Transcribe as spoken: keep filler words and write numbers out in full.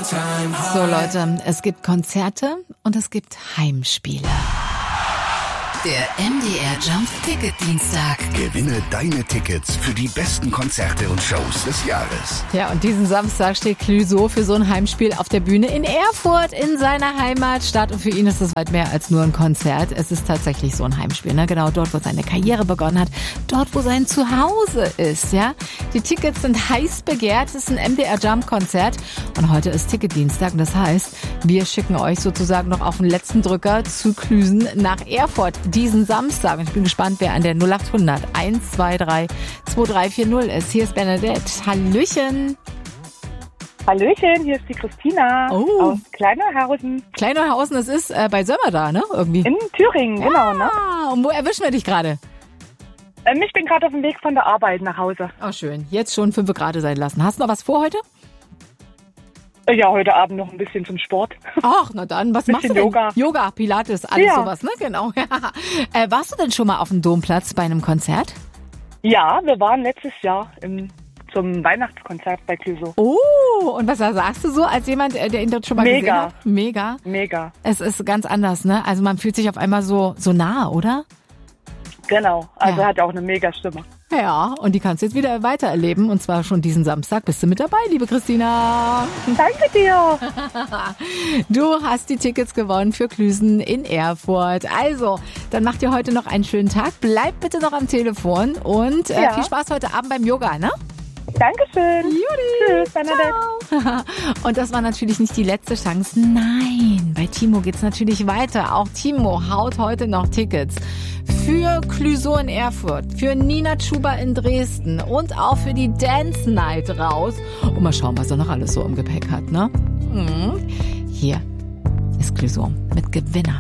So Leute, es gibt Konzerte und es gibt Heimspiele. Der M D R Jump Ticket Dienstag. Gewinne deine Tickets für die besten Konzerte und Shows des Jahres. Ja, und diesen Samstag steht Clouseau für so ein Heimspiel auf der Bühne in Erfurt in seiner Heimatstadt. Und für ihn ist es weit mehr als nur ein Konzert. Es ist tatsächlich so ein Heimspiel, ne? Genau dort, wo seine Karriere begonnen hat. Dort, wo sein Zuhause ist, ja. Die Tickets sind heiß begehrt. Es ist ein M D R Jump Konzert. Und heute ist Ticketdienstag. Und das heißt, wir schicken euch sozusagen noch auf den letzten Drücker zu Klüsen nach Erfurt diesen Samstag. Und ich bin gespannt, wer an der null acht hundert eins zwei drei zwei drei vier null ist. Hier ist Bernadette. Hallöchen. Hallöchen, hier ist die Christina Oh. aus Kleineuhausen. Kleineuhausen, das ist äh, bei Sömmer da, ne? Irgendwie. In Thüringen, genau, ne? Ah, und wo erwischen wir dich gerade? Ähm, ich bin gerade auf dem Weg von der Arbeit nach Hause. Oh, schön. Jetzt schon fünf Grad sein lassen. Hast du noch was vor heute? Äh, Ja, heute Abend noch ein bisschen zum Sport. Ach, na dann, was Bisschen machst du denn? Yoga. Yoga, Pilates, alles Ja. sowas, ne? Genau. Ja. Äh, warst du denn schon mal auf dem Domplatz bei einem Konzert? Ja, wir waren letztes Jahr im, zum Weihnachtskonzert bei Clouseau. Oh, und was sagst du so als jemand, äh, der ihn dort schon mal gesehen Mega. hat? Mega. Mega, Es ist ganz anders, ne? Also man fühlt sich auf einmal so, so nah, oder? genau. Also Ja. hat auch eine mega Stimme. Ja, und die kannst du jetzt wieder weitererleben. Und zwar schon diesen Samstag. Bist du mit dabei, liebe Christina? Danke dir. Du hast die Tickets gewonnen für Klüsen in Erfurt. Also, dann macht ihr heute noch einen schönen Tag. Bleibt bitte noch am Telefon und äh, Ja. viel Spaß heute Abend beim Yoga, ne? Dankeschön. Judy. Tschüss, Bernadette. Ciao. Und das war natürlich nicht die letzte Chance. Nein, bei Timo geht's natürlich weiter. Auch Timo haut heute noch Tickets für Clouseau in Erfurt, für Nina Chuba in Dresden und auch für die Dance Night raus. Und mal schauen, was er noch alles so im Gepäck hat, ne? Mhm. Hier ist Clouseau mit Gewinner.